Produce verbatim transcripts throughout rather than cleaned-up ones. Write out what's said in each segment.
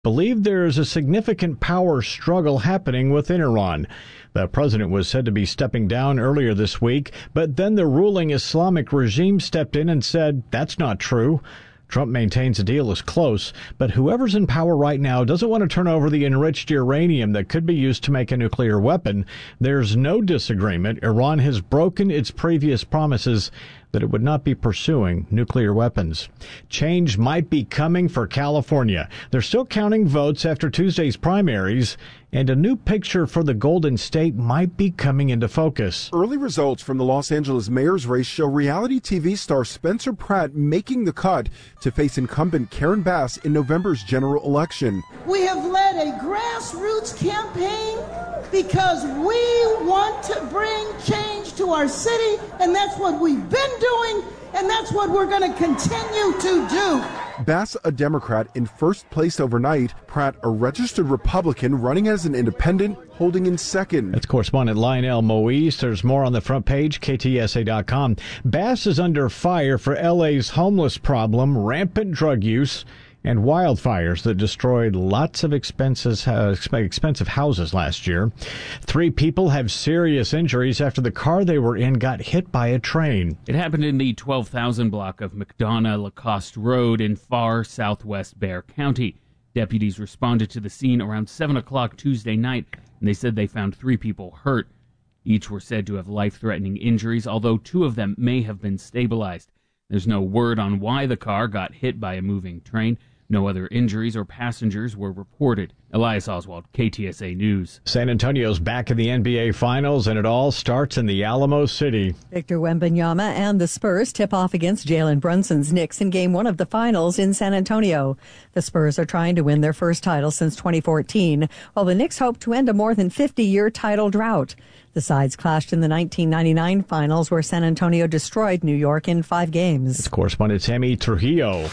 believe there is a significant power struggle happening within Iran. The president was said to be stepping down earlier this week, but then the ruling Islamic regime stepped in and said that's not true. Trump maintains the deal is close, but whoever's in power right now doesn't want to turn over the enriched uranium that could be used to make a nuclear weapon. There's no disagreement. Iran has broken its previous promises that it would not be pursuing nuclear weapons. Change might be coming for California. They're still counting votes after Tuesday's primaries, and a new picture for the Golden State might be coming into focus. Early results from the Los Angeles mayor's race show reality T V star Spencer Pratt making the cut to face incumbent Karen Bass in November's general election. We have led a grassroots campaign because we want to bring change to our city, and that's what we've been doing, and that's what we're going to continue to do. Bass, a Democrat, in first place overnight. Pratt, a registered Republican, running as an independent, holding in second. That's correspondent Lionel Moise. There's more on the front page, K T S A dot com. Bass is under fire for L A's homeless problem, rampant drug use, and wildfires that destroyed lots of expenses, uh, expensive houses last year. Three people have serious injuries after the car they were in got hit by a train. It happened in the twelve thousand block of McDonough-Lacoste Road in far southwest Bexar County. Deputies responded to the scene around seven o'clock Tuesday night, and they said they found three people hurt. Each were said to have life-threatening injuries, although two of them may have been stabilized. There's no word on why the car got hit by a moving train. No other injuries or passengers were reported. Elias Oswald, K T S A News. San Antonio's back in the N B A Finals, and it all starts in the Alamo City. Victor Wembanyama and the Spurs tip off against Jalen Brunson's Knicks in Game one of the Finals in San Antonio. The Spurs are trying to win their first title since twenty fourteen, while the Knicks hope to end a more than fifty-year title drought. The sides clashed in the nineteen ninety-nine Finals, where San Antonio destroyed New York in five games. It's correspondent Sammy Trujillo.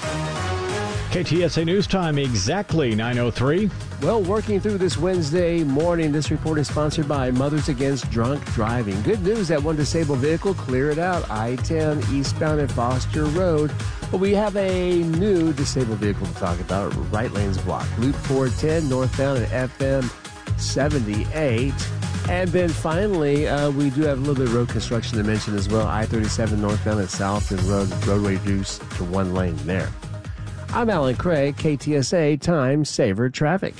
K T S A News Time, exactly nine oh three. Well, working through this Wednesday morning, this report is sponsored by Mothers Against Drunk Driving. Good news that one disabled vehicle cleared out I ten eastbound at Foster Road. But we have a new disabled vehicle to talk about, right lanes blocked. Loop four ten northbound at F M seventy-eight. And then finally, uh, we do have a little bit of road construction to mention as well. I thirty-seven northbound at Southton Road, roadway reduced to one lane there. I'm Alan Craig, K T S A Time Saver Traffic.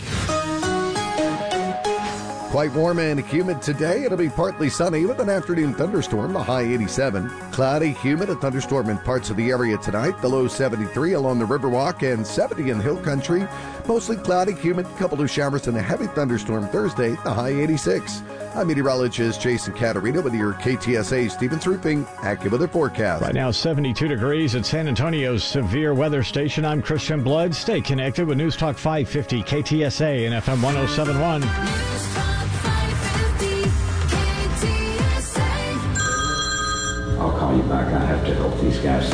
Quite warm and humid today. It'll be partly sunny with an afternoon thunderstorm, the high eighty-seven. Cloudy, humid, a thunderstorm in parts of the area tonight. The low seventy-three along the Riverwalk and seventy in Hill Country. Mostly cloudy, humid, couple of showers and a heavy thunderstorm Thursday, the high eighty-six. I'm meteorologist Jason Caterina with your K T S A Stevens Roofing AccuWeather forecast. Right now, seventy-two degrees at San Antonio's severe weather station. I'm Christian Blood. Stay connected with News Talk five fifty K T S A and F M one oh seven point one. I'll call you back. I have to help these guys.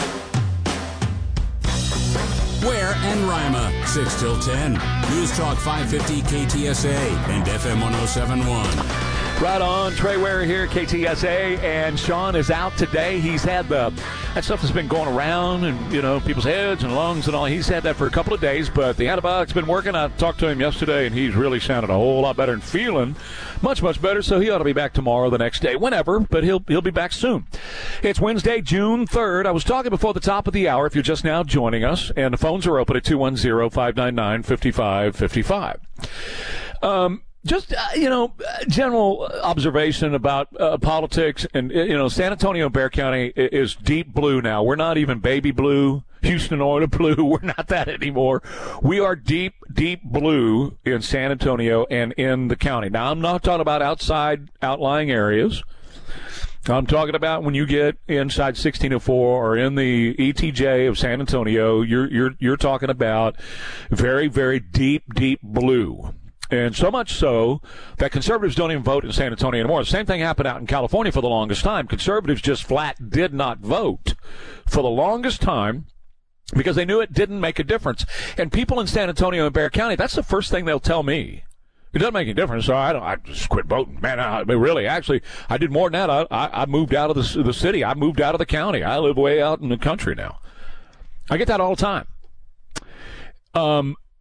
Ware and Rima, six till ten. News Talk five fifty K T S A and F M one oh seven point one. Right on. Trey Ware here, K T S A, and Sean is out today. He's had the that stuff that's been going around and, you know, people's heads and lungs and all. He's had that for a couple of days, but the antibiotics been working. I talked to him yesterday, and he's really sounded a whole lot better and feeling much, much better, so he ought to be back tomorrow, the next day, whenever, but he'll he'll be back soon. It's Wednesday, June third. I was talking before the top of the hour, if you're just now joining us, and the phones are open at two one zero, five nine nine, five five five five. Um... Just, uh, you know, general observation about uh, politics. And, you know, San Antonio and Bexar County is deep blue now. We're not even baby blue, Houston Oil blue. We're not that anymore. We are deep, deep blue in San Antonio and in the county. Now, I'm not talking about outside outlying areas. I'm talking about when you get inside sixteen oh four or in the E T J of San Antonio, you're, you're, you're talking about very, very deep, deep blue. And so much so that conservatives don't even vote in San Antonio anymore. The same thing happened out in California for the longest time. Conservatives just flat did not vote for the longest time because they knew it didn't make a difference. And people in San Antonio and Bexar County, that's the first thing they'll tell me. It doesn't make any difference, so I, don't, I just quit voting. Man, I, I mean, really, actually, I did more than that. I, I moved out of the, the city. I moved out of the county. I live way out in the country now. I get that all the time. Um.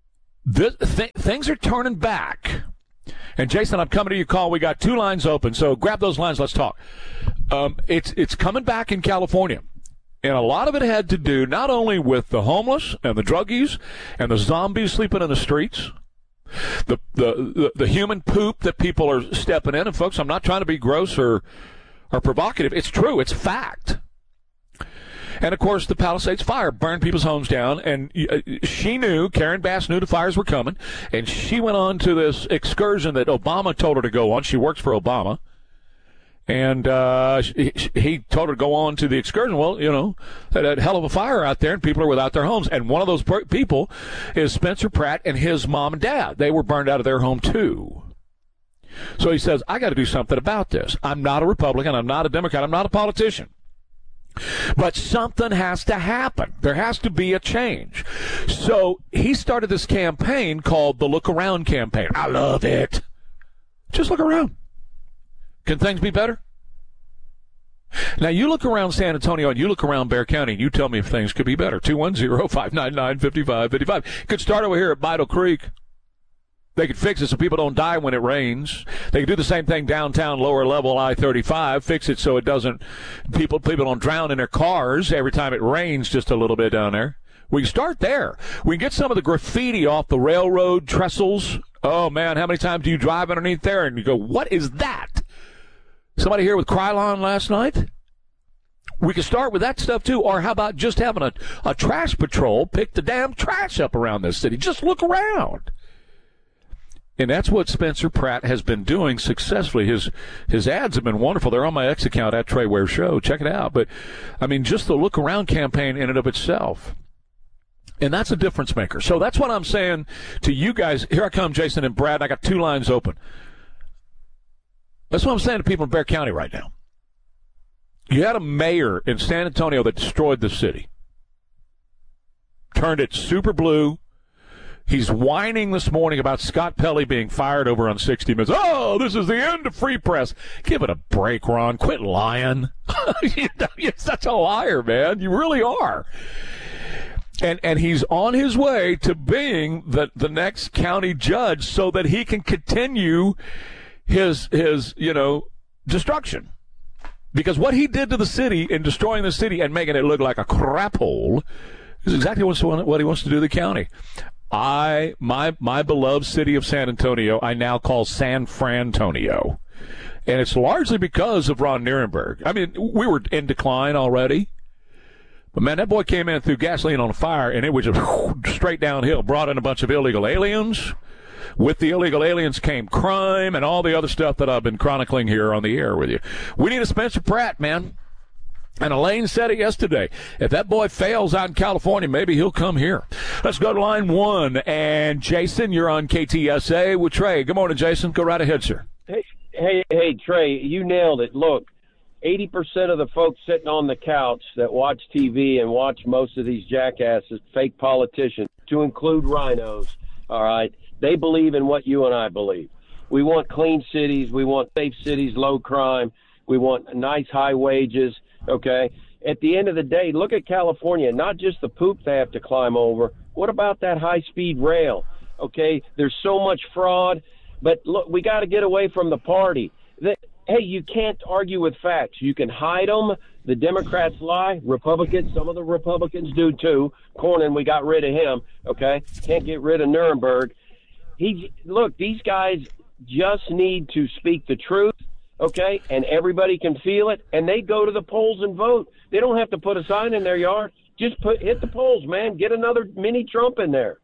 this, th- things are turning back. And, Jason, I'm coming to your call. We got two lines open, so grab those lines. Let's talk. Um, it's it's coming back in California. And a lot of it had to do not only with the homeless and the druggies and the zombies sleeping in the streets, the, the, the, the human poop that people are stepping in. And, folks, I'm not trying to be gross or, or provocative. It's true. It's fact. And, of course, the Palisades fire burned people's homes down. And she knew, Karen Bass knew the fires were coming. And she went on to this excursion that Obama told her to go on. She works for Obama. And uh, he, he told her to go on to the excursion. Well, you know, that, that hell of a fire out there, and people are without their homes. And one of those per- people is Spencer Pratt and his mom and dad. They were burned out of their home, too. So he says, I got to do something about this. I'm not a Republican. I'm not a Democrat. I'm not a politician. But something has to happen. There has to be a change. So he started this campaign called the Look Around campaign. I love it. Just look around. Can things be better? Now, you look around San Antonio and you look around Bexar County and you tell me if things could be better. two one zero, five nine nine, five five five five. Could start over here at Midle Creek. They could fix it so people don't die when it rains. They could do the same thing downtown, lower level, I thirty-five, fix it so it doesn't, people people don't drown in their cars every time it rains just a little bit down there. We can start there. We can get some of the graffiti off the railroad trestles. Oh, man, how many times do you drive underneath there and you go, what is that? Somebody here with Krylon last night? We could start with that stuff, too. Or how about just having a, a trash patrol pick the damn trash up around this city? Just look around. And that's what Spencer Pratt has been doing successfully. His his ads have been wonderful. They're on my X account at Trey Ware Show. Check it out. But, I mean, just the Look Around campaign in and of itself. And that's a difference maker. So that's what I'm saying to you guys. Here I come, Jason and Brad. I got two lines open. That's what I'm saying to people in Bexar County right now. You had a mayor in San Antonio that destroyed the city. Turned it super blue. He's whining this morning about Scott Pelley being fired over on sixty minutes. Oh, this is the end of free press. Give it a break, Ron. Quit lying. You're such a liar, man. You really are. And and he's on his way to being the, the next county judge so that he can continue his, his you know, destruction. Because what he did to the city in destroying the city and making it look like a crap hole is exactly what he wants to do to the county. I my my beloved city of San Antonio, I now call San Frantonio. And it's largely because of Ron Nirenberg. I mean, we were in decline already. But, man, that boy came in and threw gasoline on a fire, and it was just whoosh, straight downhill. Brought in a bunch of illegal aliens. With the illegal aliens came crime and all the other stuff that I've been chronicling here on the air with you. We need a Spencer Pratt, man. And Elaine said it yesterday. If that boy fails out in California, maybe he'll come here. Let's go to line one. And, Jason, you're on K T S A with Trey. Good morning, Jason. Go right ahead, sir. Hey, hey, hey, Trey, you nailed it. Look, eighty percent of the folks sitting on the couch that watch T V and watch most of these jackasses, fake politicians, to include rhinos, all right, they believe in what you and I believe. We want clean cities. We want safe cities, low crime. We want nice high wages, okay? At the end of the day, look at California, not just the poop they have to climb over. What about that high-speed rail, okay? There's so much fraud. But, look, we got to get away from the party. The, hey, you can't argue with facts. You can hide them. The Democrats lie. Republicans, some of the Republicans do too. Cornyn, we got rid of him, okay? Can't get rid of Nuremberg. He, look, these guys just need to speak the truth, okay? And everybody can feel it. And they go to the polls and vote. They don't have to put a sign in their yard. Just put hit the polls, man. Get another mini Trump in there.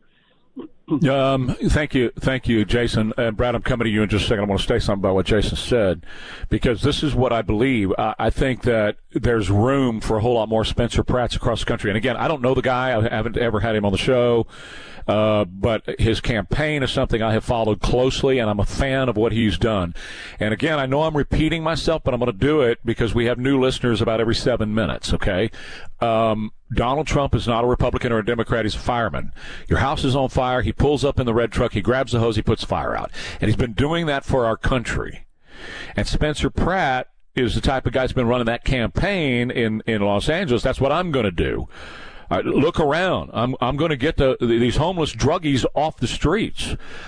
Um, thank you, thank you, Jason. And Brad, I'm coming to you in just a second. I want to say something about what Jason said, because this is what I believe. Uh, I think that there's room for a whole lot more Spencer Pratts across the country. And again, I don't know the guy. I haven't ever had him on the show. Uh, but his campaign is something I have followed closely, and I'm a fan of what he's done. And again, I know I'm repeating myself, but I'm going to do it because we have new listeners about every seven minutes, okay? Um, Donald Trump is not a Republican or a Democrat. He's a fireman. Your house is on fire. He pulls up in the red truck. He grabs the hose. He puts fire out. And he's been doing that for our country. And Spencer Pratt is the type of guy who's been running that campaign in, in Los Angeles. That's what I'm going to do. Uh, look around. I'm I'm going to get the, these homeless druggies off the streets.